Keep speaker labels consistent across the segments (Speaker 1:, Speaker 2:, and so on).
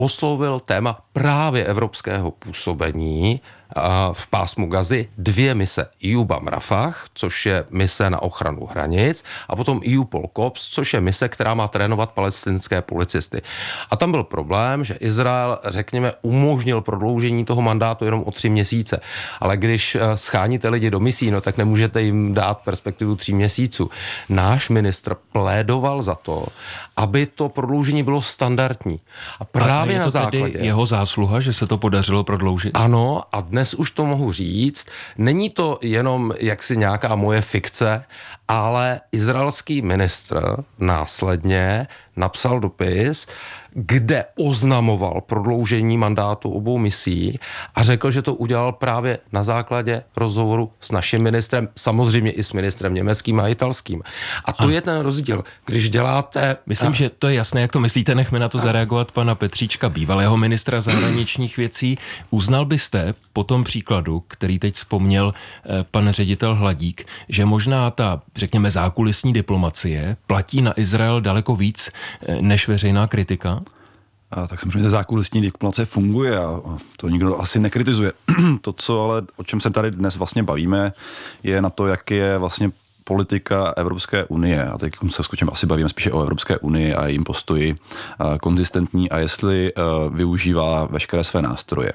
Speaker 1: oslovil téma právě evropského působení v pásmu Gazy 2 mise. EUBAM Rafah, což je mise na ochranu hranic, a potom EUPOL COPS, což je mise, která má trénovat palestinské policisty. A tam byl problém, že Izrael, řekněme, umožnil prodloužení toho mandátu jenom o 3 měsíce. Ale když scháníte lidi do misí, no tak nemůžete jim dát perspektivu 3 měsíců. Náš ministr plédoval za to, aby to prodloužení bylo standardní. A právě na základě
Speaker 2: jeho zásluha, že se to podařilo prodloužit?
Speaker 1: Ano, a dnes už to mohu říct. Není to jenom jaksi nějaká moje fikce, ale izraelský ministr následně napsal dopis, kde oznamoval prodloužení mandátu obou misí a řekl, že to udělal právě na základě rozhovoru s naším ministrem, samozřejmě i s ministrem německým a italským. A to je ten rozdíl, když děláte...
Speaker 2: Myslím, že to je jasné, jak to myslíte, nechme na to zareagovat pana Petříčka, bývalého ministra zahraničních věcí. Uznal byste po tom příkladu, který teď vzpomněl pan ředitel Hladík, že možná ta, řekněme, zákulisní diplomacie platí na Izrael daleko víc než veřejná kritika?
Speaker 3: Tak samozřejmě zákulisní diplomacie funguje a to nikdo asi nekritizuje. To, co ale, o čem se tady dnes vlastně bavíme, je na to, jak je vlastně politika Evropské unie, a teď se asi bavíme spíše o Evropské unii a jejím postoji, konzistentní a jestli využívá veškeré své nástroje.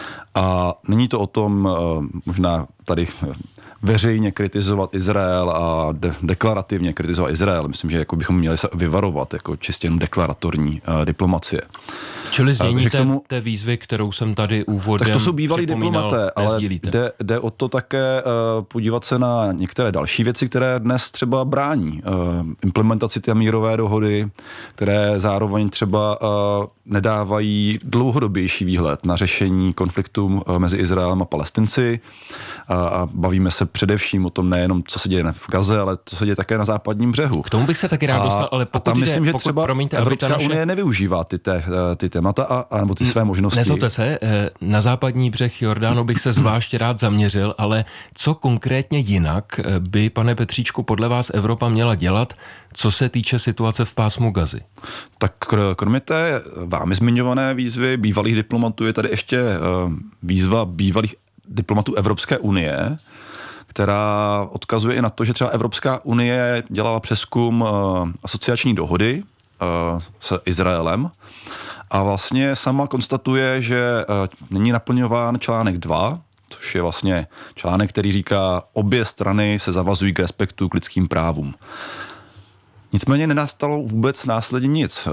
Speaker 3: A není to o tom možná tady veřejně kritizovat Izrael a deklarativně kritizovat Izrael. Myslím, že jako bychom měli se vyvarovat jako čistě jen deklaratorní diplomacie.
Speaker 2: Čili znění té výzvy, kterou jsem tady úvodem
Speaker 3: tak to jsou bývalí diplomaté, ale jde o to také podívat se na některé další věci, které dnes třeba brání implementaci té mírové dohody, které zároveň třeba nedávají dlouhodobější výhled na řešení konfliktu mezi Izraelem a Palestinci. A bavíme se především o tom nejenom, co se děje v Gaze, ale co se děje také na západním břehu.
Speaker 2: K tomu bych se taky rád dostal, ale pokud
Speaker 3: tam myslím, že třeba Evropská unie nevyužívá ty témata nebo ty své možnosti.
Speaker 2: Nezlobte se, na západní břeh Jordánu bych se zvláště rád zaměřil, ale co konkrétně jinak by, pane Petříčku, podle vás Evropa měla dělat, co se týče situace v pásmu Gazy?
Speaker 3: Tak kromě té vámi zmiňované výzvy bývalých diplomatů je tady ještě výzva bývalých diplomatů Evropské unie, která odkazuje i na to, že třeba Evropská unie dělala přezkum asociační dohody s Izraelem a vlastně sama konstatuje, že není naplňován článek 2, což je vlastně článek, který říká, obě strany se zavazují k respektu k lidským právům. Nicméně nenastalo vůbec následně nic.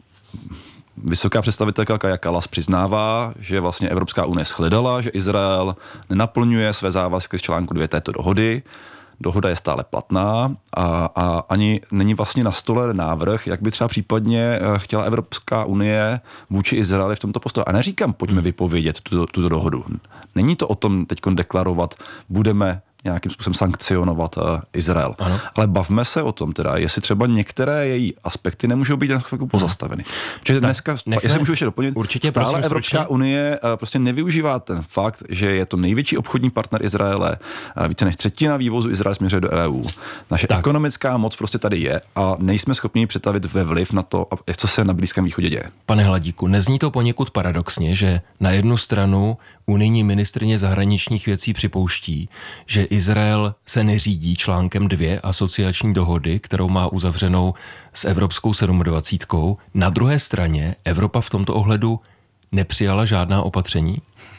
Speaker 3: Vysoká představitelka Kaja Kallas přiznává, že vlastně Evropská unie shledala, že Izrael nenaplňuje své závazky z článku 2 této dohody. Dohoda je stále platná a ani není vlastně na stole návrh, jak by třeba případně chtěla Evropská unie vůči Izraeli v tomto postoji. A neříkám, pojďme vypovědět tuto dohodu. Není to o tom teď deklarovat, budeme nějakým způsobem sankcionovat Izrael. Ano. Ale bavme se o tom teda, jestli třeba některé její aspekty nemůžou být na chvilku pozastaveny. Protože dneska, jestli můžu ještě doplnit, stále Evropská unie prostě nevyužívá ten fakt, že je to největší obchodní partner Izraele, více než 1/3 vývozu Izraele směřuje do EU. Naše ekonomická moc prostě tady je a nejsme schopni přetavit ve vliv na to, co se na Blízkém východě děje.
Speaker 2: Pane Hladíku, nezní to poněkud paradoxně, že na jednu stranu unijní ministryně zahraničních věcí připouští, že Izrael se neřídí článkem 2 asociační dohody, kterou má uzavřenou s Evropskou 27. Na druhé straně Evropa v tomto ohledu nepřijala žádná opatření?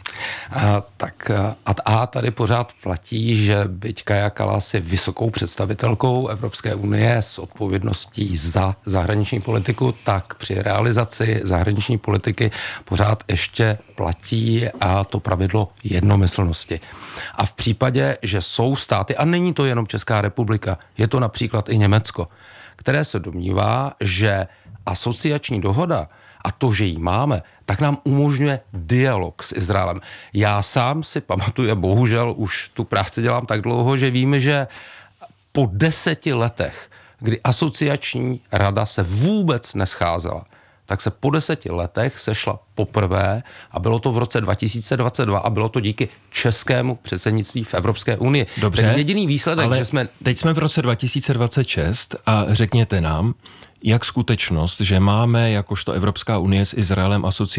Speaker 1: A tady pořád platí, že byť Kaja Kallas je vysokou představitelkou Evropské unie s odpovědností za zahraniční politiku, tak při realizaci zahraniční politiky pořád ještě platí a to pravidlo jednomyslnosti. A v případě, že jsou státy, a není to jenom Česká republika, je to například i Německo, které se domnívá, že asociační dohoda a to, že ji máme, tak nám umožňuje dialog s Izraelem. Já sám si pamatuju, bohužel už tu práci dělám tak dlouho, že víme, že po 10 letech, kdy asociační rada se vůbec nescházela, tak se po 10 letech sešla poprvé a bylo to v roce 2022 a bylo to díky českému předsednictví v Evropské unii.
Speaker 2: Dobře,
Speaker 1: ten jediný výsledek,
Speaker 2: ale
Speaker 1: že jsme...
Speaker 2: teď jsme v roce 2026 a řekněte nám, jak skutečnost, že máme jakožto Evropská unie s Izraelem asociační